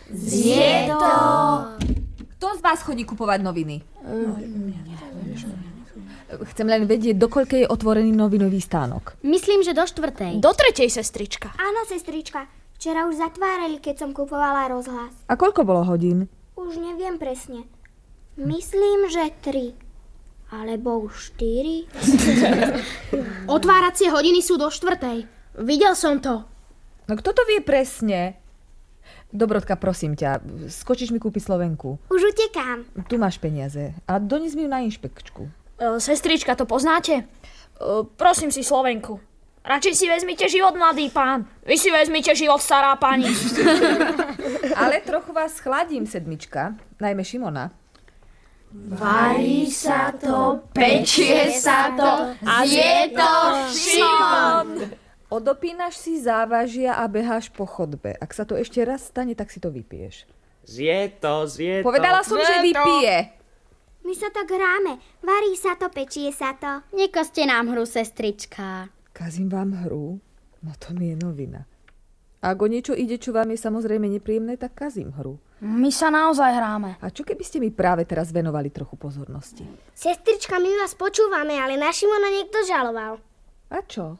Zje to. Kto z vás chodí kupovať noviny? Chcem len vedieť, do koľkej je otvorený novinový stánok. Myslím, že do 4. Do 3, sestrička. Áno, sestrička. Včera už zatvárali, keď som kupovala rozhlas. A koľko bolo hodín? Už neviem presne. Myslím, že 3. Alebo už 4. Otváracie hodiny sú do 4. Videl som to. No kto to vie presne? Dobrotka, prosím ťa, skočíš mi kúpiť Slovenku. Už utekám. Tu máš peniaze a dones mi ju na inšpekčku. Sestrička, to poznáte? Prosím si Slovenku. Radšej si vezmite život, mladý pán. Vy si vezmite život, stará pani. Ale trochu vás chladím, sedmička, najmä Šimona. Varí sa to, pečie sa to, a je to Šimon. Odopínaš si závažia a beháš po chodbe. Ak sa to ešte raz stane, tak si to vypiješ. Zje to. Povedala som, že vypije. My sa tak hráme. Varí sa to, pečie sa to. Nekoste nám hru, sestrička. Kazím vám hru? No to mi je novina. A ak o niečo ide, čo vám je samozrejme nepríjemné, tak kazím hru. My sa naozaj hráme. A čo keby ste mi práve teraz venovali trochu pozornosti? Sestrička, my vás počúvame, ale na Šimona niekto žaloval. A čo?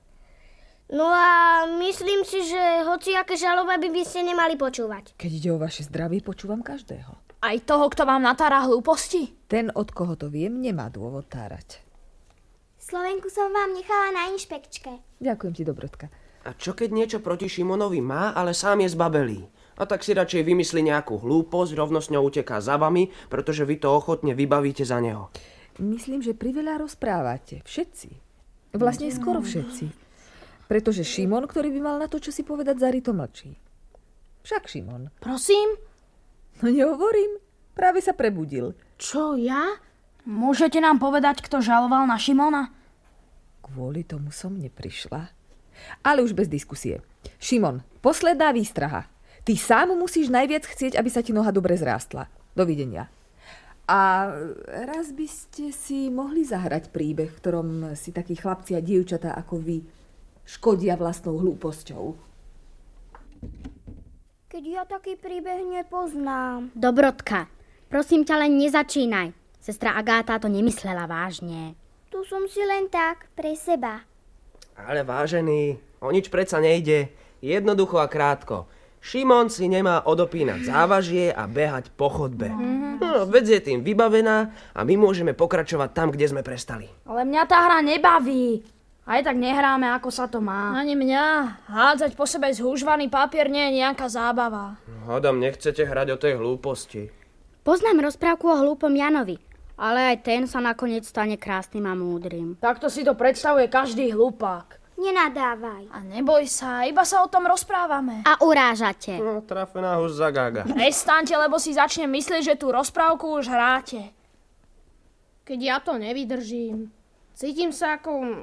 No a myslím si, že hociaké žaloby by ste nemali počúvať. Keď ide o vaše zdravie, počúvam každého. Aj toho, kto vám natára hlúposti? Ten, od koho to viem, nemá dôvod tárať. Slovenku som vám nechala na inšpekčke. Ďakujem ti, Dobrotka. A čo keď niečo proti Šimonovi má, ale sám je zbabelý? A tak si radšej vymyslí nejakú hlúposť, rovno s ňou uteká za vami, pretože vy to ochotne vybavíte za neho. Myslím, že priveľa rozprávate. Všetci. Vlastne skoro všetci. Pretože Šimon, ktorý by mal na to, čo si povedať, zaryto mlčí. Však Šimon. Prosím? No nehovorím. Práve sa prebudil. Čo, ja? Môžete nám povedať, kto žaloval na Šimona? Kvôli tomu som neprišla. Ale už bez diskusie. Šimon, posledná výstraha. Ty sám musíš najviac chcieť, aby sa ti noha dobre zrástla. Dovidenia. A raz by ste si mohli zahrať príbeh, v ktorom si takí chlapci a dievčatá ako vy škodia vlastnou hlúposťou. Keď ja taký príbeh nepoznám. Dobrotka, prosím ťa, len nezačínaj. Sestra Agáta to nemyslela vážne. Tu som si len tak, pre seba. Ale vážený, o nič predsa nejde. Jednoducho a krátko. Šimon si nemá odopínať závažie a behať po chodbe. No, vec je tým vybavená a my môžeme pokračovať tam, kde sme prestali. Ale mňa tá hra nebaví. Aj tak nehráme, ako sa to má. Ani mňa. Hádzať po sebe zhúžvaný papier nie je nejaká zábava. Hádam, nechcete hrať o tej hlúposti. Poznám rozprávku o hlúpom Janovi, ale aj ten sa nakoniec stane krásnym a múdrym. Takto si to predstavuje každý hlupák. Nenadávaj. A neboj sa, iba sa o tom rozprávame. A urážate. No, trafená hus za gága. Prestaňte, lebo si začne myslieť, že tú rozprávku už hráte. Keď ja to nevydržím, cítim sa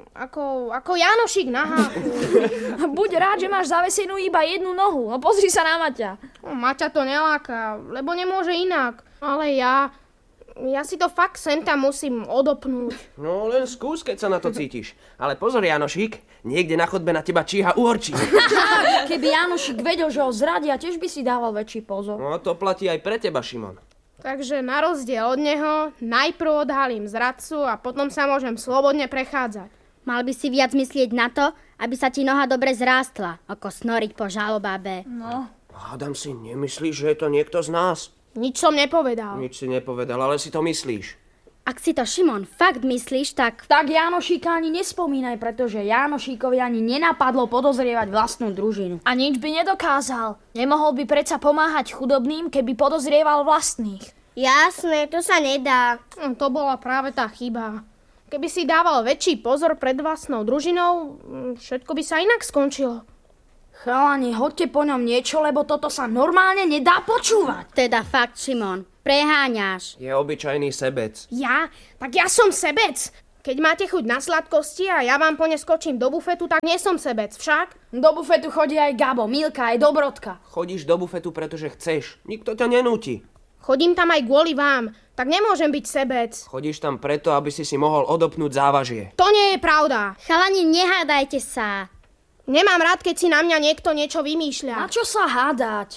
ako Janošik na háku. Buď rád, že máš zavesenú iba jednu nohu. No pozri sa na Maťa. No, Maťa to neláka, lebo nemôže inak. Ale ja si to fakt sem tam musím odopnúť. No len skús, keď sa na to cítiš. Ale pozor, Janošik, niekde na chodbe na teba číha uhorčík. Keby Janošik vedel, že ho zradia, tiež by si dával väčší pozor. No to platí aj pre teba, Šimon. Takže na rozdiel od neho najprv odhalím zradcu a potom sa môžem slobodne prechádzať. Mal by si viac myslieť na to, aby sa ti noha dobre zrástla, ako snoriť po žalobabe. No. Hádam si, nemyslíš, že je to niekto z nás? Nič som nepovedal. Nič si nepovedal, ale si to myslíš. Ak si to, Šimon, fakt myslíš, tak... Tak Janošíka ani nespomínaj, pretože Janošíkovi ani nenapadlo podozrievať vlastnú družinu. A nič by nedokázal. Nemohol by predsa pomáhať chudobným, keby podozrieval vlastných. Jasné, to sa nedá. To bola práve tá chyba. Keby si dával väčší pozor pred vlastnou družinou, všetko by sa inak skončilo. Chalani, hoďte po ňom niečo, lebo toto sa normálne nedá počúvať. Teda fakt, Šimon, preháňaš. Je obyčajný sebec. Ja? Tak ja som sebec. Keď máte chuť na sladkosti a ja vám po ne skočím do bufetu, tak nie som sebec, však? Do bufetu chodí aj Gabo, Milka, aj Dobrotka. Chodíš do bufetu, pretože chceš. Nikto ťa nenúti. Chodím tam aj kvôli vám, tak nemôžem byť sebec. Chodíš tam preto, aby si mohol odopnúť závažie. To nie je pravda. Chalani, nehádajte sa. Nemám rád, keď si na mňa niekto niečo vymýšľa. Na čo sa hádať?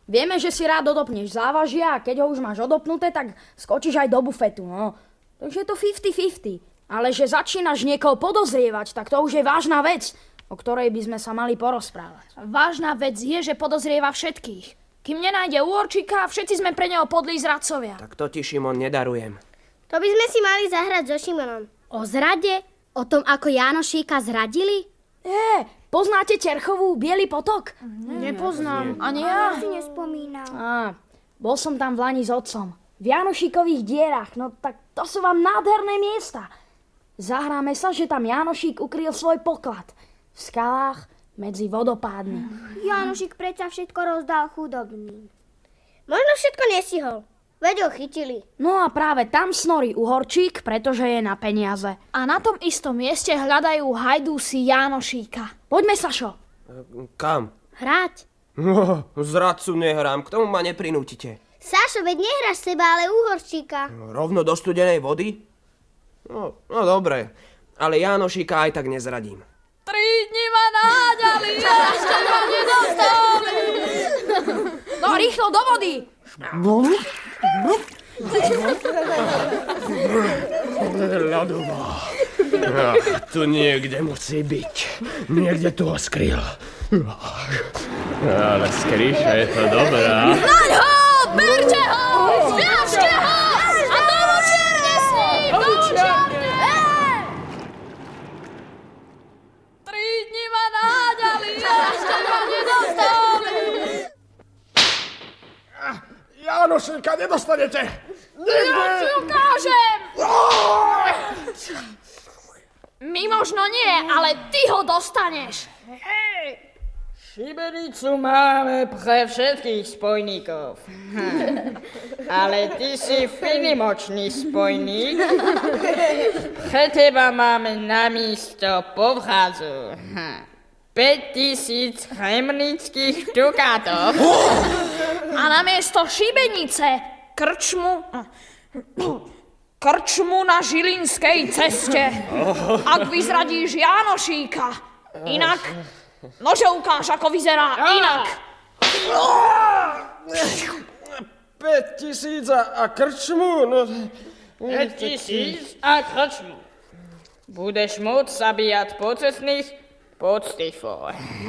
Vieme, že si rád odopneš závažia a keď ho už máš odopnuté, tak skočíš aj do bufetu, no. Takže je to 50-50. Ale že začínaš niekoho podozrievať, tak to už je vážna vec, o ktorej by sme sa mali porozprávať. Vážna vec je, že podozrieva všetkých. Kým nenájde úorčíka, všetci sme pre neho podlí zradcovia. Tak to ti, Šimon, nedarujem. To by sme si mali zahrať so Šimonom. O zrade? O tom, ako Jánošíka zradili? Poznáte Terchovú Bielý potok? Nepoznám. Ani Ja ja. si nespomínam. Bol som tam v lani s otcom. V Jánošíkových dierach, no tak to sú vám nádherné miesta. Zahráme sa, že tam Jánošík ukryl svoj poklad. V skalách medzi vodopádmi. Jánošik predsa všetko rozdal chudobným. Možno všetko nesihol. Veď ho chytili. No a práve tam snorí uhorčík, pretože je na peniaze. A na tom istom mieste hľadajú hajdúsi Jánošíka. Poďme, Sašo. Kam? Hrať. Zradcu nehrám, k tomu ma neprinútite. Sašo, veď nehráš seba, ale uhorčíka. Rovno do studenej vody? No dobre, ale Jánošíka aj tak nezradím. 3 dni ma náďali, ešte ma nedostali. No rýchlo do vody! Ľadová. Tu niekde musí byť. Niekde tu ho skryl. Ale skryša je to dobrá. Naň ho, berte ho, zviažte ho a do močiarne s ním, do močiarne. 3 dni ma náďali, ešte ma nedostali. Jánošíka nedostanete! Ja ti ukážem! My možno nie, ale ty ho dostaneš. Šibenicu máme pre všetkých spojníkov. Ale ty si finimočný spojník. Pre teba máme na místo povrazu 5000 chemnických dukátov. A namiesto šibenice krčmu na Žilinskej ceste. Ak vyzradíš Jánošíka. Inak, nože ukáž, ako vyzerá inak. 5000 a krčmu? No, 5000 a krčmu. Budeš môcť zabíjať pocestných pod styfou.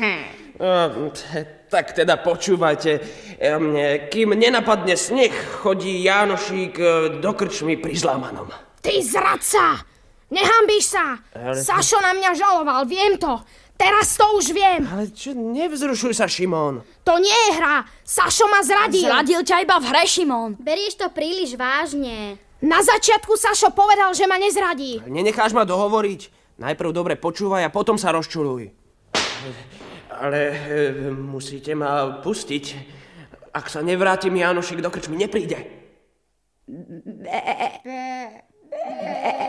Tak teda počúvajte, kým nenapadne sneh, chodí Jánošík do krčmy pri Zlamanom. Ty zradca! Nehambíš sa! Sašo na mňa žaloval, viem to. Teraz to už viem. Ale čo, nevzrušuj sa, Šimón. To nie je hra. Sašo ma zradil. Zradil ťa iba v hre, Šimón. Berieš to príliš vážne. Na začiatku Sašo povedal, že ma nezradí. Nenecháš ma dohovoriť? Najprv dobre počúvaj a potom sa rozčuľuj. Ale musíte ma pustiť. Ak sa nevrátim, Jánošík do krčmy nepríde.